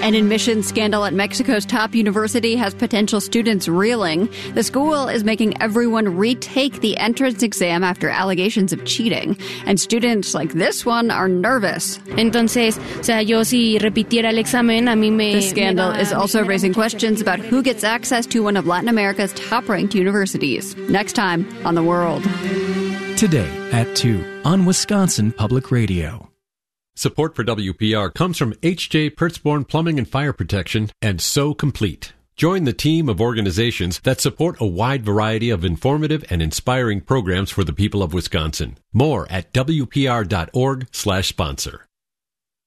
An admissions scandal at Mexico's top university has potential students reeling. The school is making everyone retake the entrance exam after allegations of cheating. And students like this one are nervous. Entonces, yo si repitiera el examen, a mí me... The scandal is also raising questions about who gets access to one of Latin America's top-ranked universities. Next time on The World. Today at 2 on Wisconsin Public Radio. Support for WPR comes from H.J. Pertzborn Plumbing and Fire Protection and So Complete. Join the team of organizations that support a wide variety of informative and inspiring programs for the people of Wisconsin. More at WPR.org/sponsor.